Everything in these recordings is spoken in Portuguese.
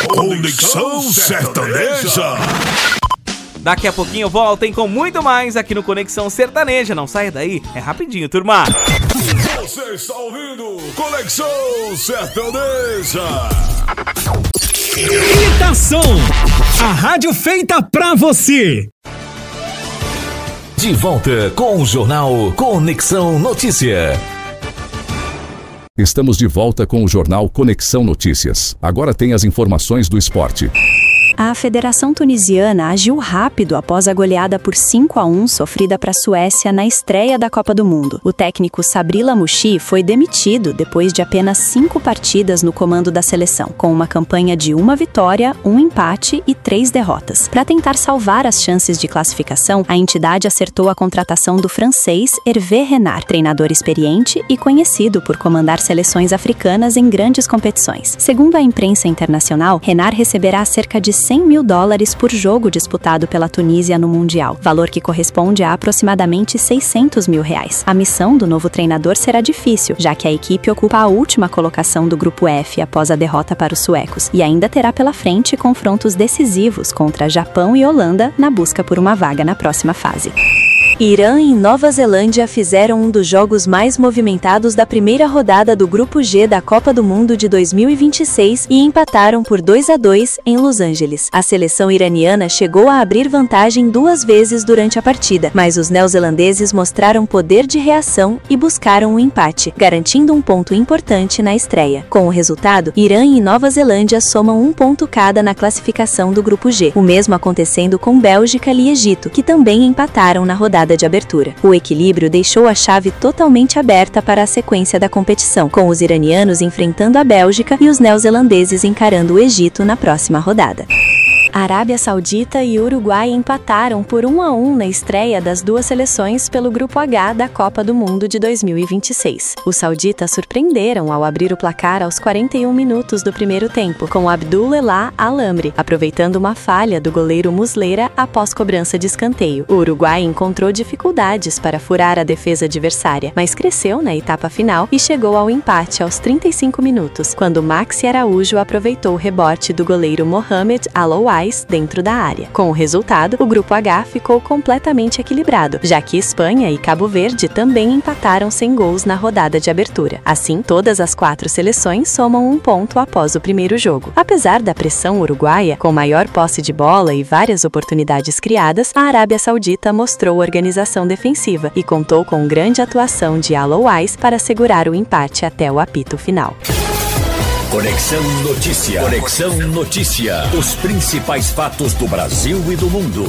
Conexão Sertaneja. Daqui a pouquinho voltem com muito mais aqui no Conexão Sertaneja. Não saia daí, é rapidinho, turma. Você está ouvindo Conexão Sertaneja. Imitação, a rádio feita pra você. De volta com o jornal Conexão Notícia. Estamos de volta com o jornal Conexão Notícias. Agora tem as informações do esporte. A Federação Tunisiana agiu rápido após a goleada por 5-1 sofrida para a Suécia na estreia da Copa do Mundo. O técnico Sabri Lamouchi foi demitido depois de apenas 5 partidas no comando da seleção, com uma campanha de 1 vitória, 1 empate e 3 derrotas. Para tentar salvar as chances de classificação, a entidade acertou a contratação do francês Hervé Renard, treinador experiente e conhecido por comandar seleções africanas em grandes competições. Segundo a imprensa internacional, Renard receberá cerca de $100 mil por jogo disputado pela Tunísia no Mundial, valor que corresponde a aproximadamente R$600 mil. A missão do novo treinador será difícil, já que a equipe ocupa a última colocação do Grupo F após a derrota para os suecos, e ainda terá pela frente confrontos decisivos contra Japão e Holanda na busca por uma vaga na próxima fase. Irã e Nova Zelândia fizeram um dos jogos mais movimentados da primeira rodada do Grupo G da Copa do Mundo de 2026 e empataram por 2-2 em Los Angeles. A seleção iraniana chegou a abrir vantagem 2 vezes durante a partida, mas os neozelandeses mostraram poder de reação e buscaram um empate, garantindo um ponto importante na estreia. Com o resultado, Irã e Nova Zelândia somam 1 ponto cada na classificação do Grupo G, o mesmo acontecendo com Bélgica e Egito, que também empataram na rodada de abertura. O equilíbrio deixou a chave totalmente aberta para a sequência da competição, com os iranianos enfrentando a Bélgica e os neozelandeses encarando o Egito na próxima rodada. A Arábia Saudita e Uruguai empataram por 1-1 na estreia das duas seleções pelo Grupo H da Copa do Mundo de 2026. Os sauditas surpreenderam ao abrir o placar aos 41 minutos do primeiro tempo, com Abdul Elah Al-Amri, aproveitando uma falha do goleiro Muslera após cobrança de escanteio. O Uruguai encontrou dificuldades para furar a defesa adversária, mas cresceu na etapa final e chegou ao empate aos 35 minutos, quando Maxi Araújo aproveitou o rebote do goleiro Mohamed Al-Owais dentro da área. Com o resultado, o Grupo H ficou completamente equilibrado, já que Espanha e Cabo Verde também empataram sem gols na rodada de abertura. Assim, todas as 4 seleções somam 1 ponto após o primeiro jogo. Apesar da pressão uruguaia, com maior posse de bola e várias oportunidades criadas, a Arábia Saudita mostrou organização defensiva e contou com grande atuação de Al-Owais para segurar o empate até o apito final. Conexão Notícia. Conexão Notícia. Os principais fatos do Brasil e do mundo.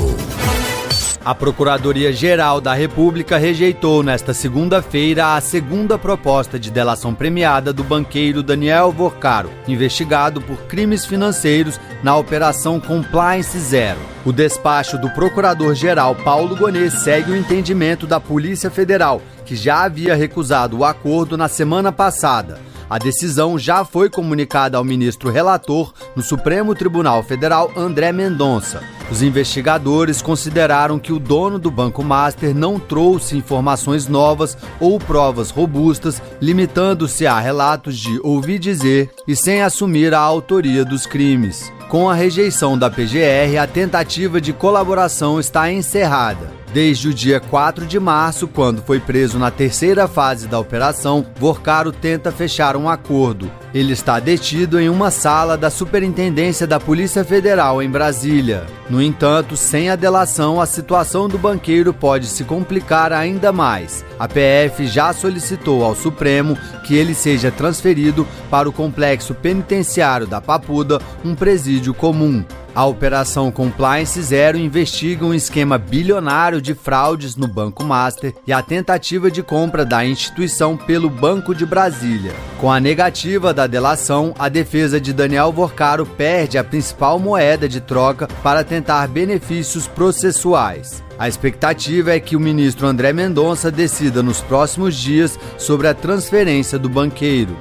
A Procuradoria-Geral da República rejeitou nesta segunda-feira a segunda proposta de delação premiada do banqueiro Daniel Vorcaro, investigado por crimes financeiros na Operação Compliance Zero. O despacho do Procurador-Geral Paulo Gonet segue o entendimento da Polícia Federal, que já havia recusado o acordo na semana passada. A decisão já foi comunicada ao ministro relator no Supremo Tribunal Federal, André Mendonça. Os investigadores consideraram que o dono do Banco Master não trouxe informações novas ou provas robustas, limitando-se a relatos de ouvir dizer e sem assumir a autoria dos crimes. Com a rejeição da PGR, a tentativa de colaboração está encerrada. Desde o dia 4 de março, quando foi preso na terceira fase da operação, Vorcaro tenta fechar um acordo. Ele está detido em uma sala da Superintendência da Polícia Federal em Brasília. No entanto, sem a delação, a situação do banqueiro pode se complicar ainda mais. A PF já solicitou ao Supremo que ele seja transferido para o complexo penitenciário da Papuda, um presídio comum. A Operação Compliance Zero investiga um esquema bilionário de fraudes no Banco Master e a tentativa de compra da instituição pelo Banco de Brasília. Com a negativa da delação, a defesa de Daniel Vorcaro perde a principal moeda de troca para tentar benefícios processuais. A expectativa é que o ministro André Mendonça decida nos próximos dias sobre a transferência do banqueiro.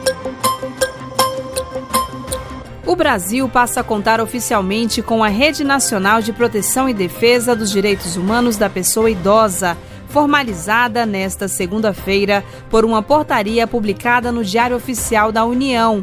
O Brasil passa a contar oficialmente com a Rede Nacional de Proteção e Defesa dos Direitos Humanos da Pessoa Idosa, formalizada nesta segunda-feira por uma portaria publicada no Diário Oficial da União.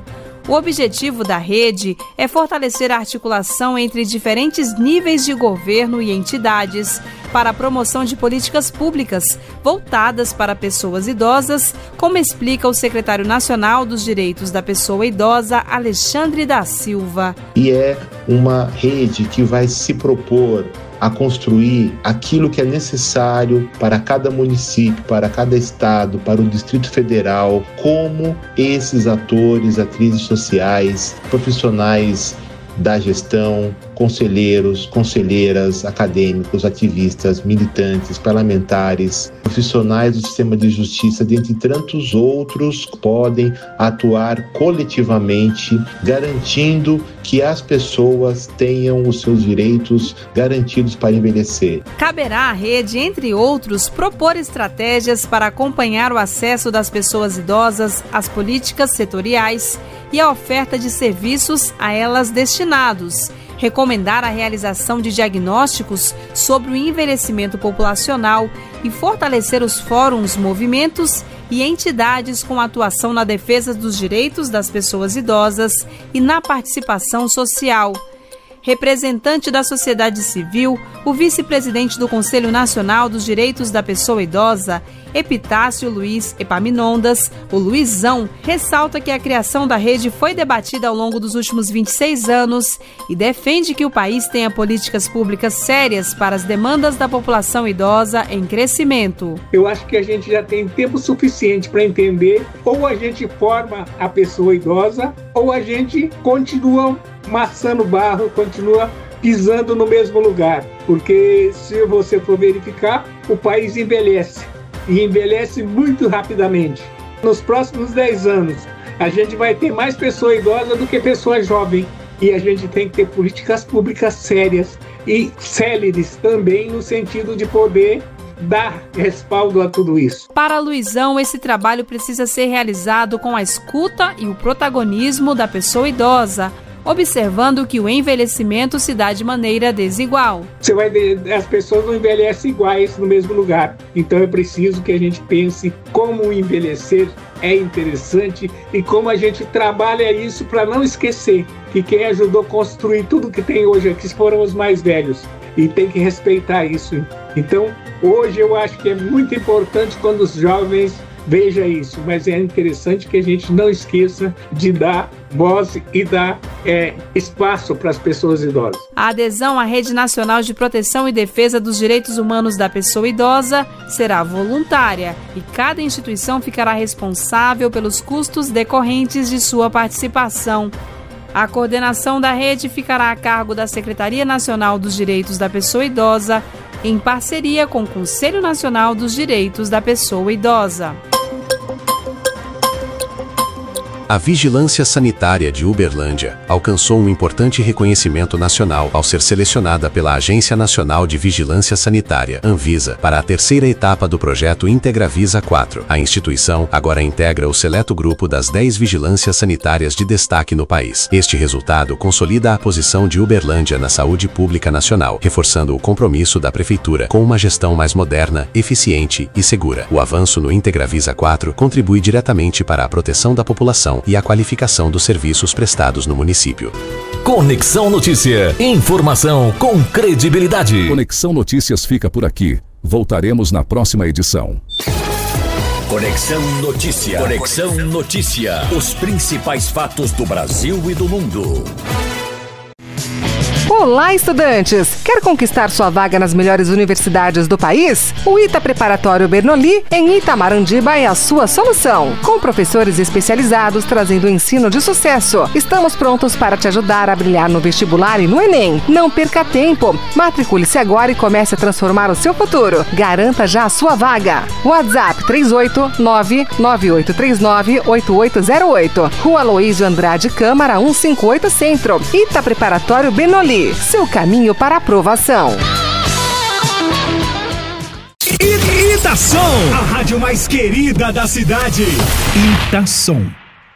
O objetivo da rede é fortalecer a articulação entre diferentes níveis de governo e entidades para a promoção de políticas públicas voltadas para pessoas idosas, como explica o secretário nacional dos Direitos da Pessoa Idosa, Alexandre da Silva. E é uma rede que vai se propor a construir aquilo que é necessário para cada município, para cada estado, para o Distrito Federal, como esses atores, atrizes sociais, profissionais da gestão, conselheiros, conselheiras, acadêmicos, ativistas, militantes, parlamentares, profissionais do sistema de justiça, dentre tantos outros, podem atuar coletivamente, garantindo que as pessoas tenham os seus direitos garantidos para envelhecer. Caberá à rede, entre outros, propor estratégias para acompanhar o acesso das pessoas idosas às políticas setoriais e a oferta de serviços a elas destinados, recomendar a realização de diagnósticos sobre o envelhecimento populacional e fortalecer os fóruns, movimentos e entidades com atuação na defesa dos direitos das pessoas idosas e na participação social. Representante da sociedade civil, o vice-presidente do Conselho Nacional dos Direitos da Pessoa Idosa, Epitácio Luiz Epaminondas, o Luizão, ressalta que a criação da rede foi debatida ao longo dos últimos 26 anos e defende que o país tenha políticas públicas sérias para as demandas da população idosa em crescimento. Eu acho que a gente já tem tempo suficiente para entender, ou a gente forma a pessoa idosa, ou a gente continua maçando barro, continua pisando no mesmo lugar, porque se você for verificar, o país envelhece, e envelhece muito rapidamente. Nos próximos 10 anos, a gente vai ter mais pessoa idosa do que pessoa jovem, e a gente tem que ter políticas públicas sérias e céleres também, no sentido de poder dar respaldo a tudo isso. Para Luizão, esse trabalho precisa ser realizado com a escuta e o protagonismo da pessoa idosa, observando que o envelhecimento se dá de maneira desigual. Você vai ver, as pessoas não envelhecem iguais no mesmo lugar. Então é preciso que a gente pense como envelhecer é interessante e como a gente trabalha isso para não esquecer que quem ajudou a construir tudo que tem hoje aqui foram os mais velhos. E tem que respeitar isso. Então, hoje eu acho que é muito importante quando os jovens vejam isso, mas é interessante que a gente não esqueça de dar voz e dar espaço para as pessoas idosas. A adesão à Rede Nacional de Proteção e Defesa dos Direitos Humanos da Pessoa Idosa será voluntária e cada instituição ficará responsável pelos custos decorrentes de sua participação. A coordenação da rede ficará a cargo da Secretaria Nacional dos Direitos da Pessoa Idosa, em parceria com o Conselho Nacional dos Direitos da Pessoa Idosa. A Vigilância Sanitária de Uberlândia alcançou um importante reconhecimento nacional ao ser selecionada pela Agência Nacional de Vigilância Sanitária, Anvisa, para a terceira etapa do projeto Integravisa 4. A instituição agora integra o seleto grupo das 10 vigilâncias sanitárias de destaque no país. Este resultado consolida a posição de Uberlândia na saúde pública nacional, reforçando o compromisso da Prefeitura com uma gestão mais moderna, eficiente e segura. O avanço no Integravisa 4 contribui diretamente para a proteção da população e a qualificação dos serviços prestados no município. Conexão Notícia. Informação com credibilidade. Conexão Notícias fica por aqui. Voltaremos na próxima edição. Conexão Notícia. Conexão Notícia. Os principais fatos do Brasil e do mundo. Olá, estudantes! Quer conquistar sua vaga nas melhores universidades do país? O ITA Preparatório Bernoulli, em Itamarandiba, é a sua solução. Com professores especializados trazendo ensino de sucesso. Estamos prontos para te ajudar a brilhar no vestibular e no Enem. Não perca tempo. Matricule-se agora e comece a transformar o seu futuro. Garanta já a sua vaga. WhatsApp 389-9839-8808. Rua Aloísio Andrade Câmara 158 Centro. ITA Preparatório Bernoulli. Seu caminho para aprovação. Itação, a rádio mais querida da cidade. Itação.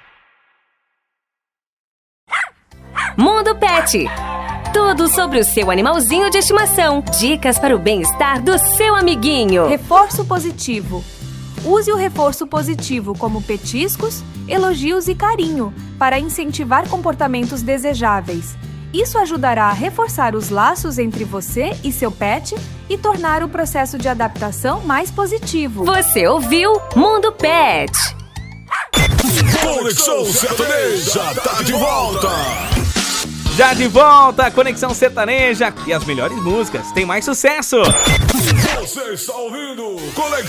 Mundo Pet. Tudo sobre o seu animalzinho de estimação. Dicas para o bem-estar do seu amiguinho. Reforço positivo. Use o reforço positivo como petiscos, elogios e carinho para incentivar comportamentos desejáveis. Isso ajudará a reforçar os laços entre você e seu pet e tornar o processo de adaptação mais positivo. Você ouviu Mundo Pet. Conexão Sertaneja tá de volta. Já de volta, a Conexão Sertaneja e as melhores músicas. Tem mais sucesso. Você está ouvindo Conexão